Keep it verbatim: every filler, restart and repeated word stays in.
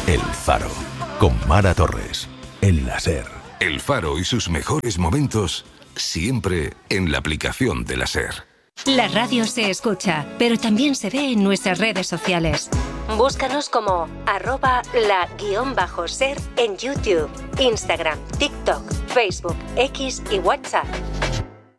El Faro, con Mara Torres, en la SER. El Faro y sus mejores momentos, siempre en la aplicación de la SER. La radio se escucha, pero también se ve en nuestras redes sociales. Búscanos como arroba la guión bajo ser en YouTube, Instagram, TikTok, Facebook, X y WhatsApp.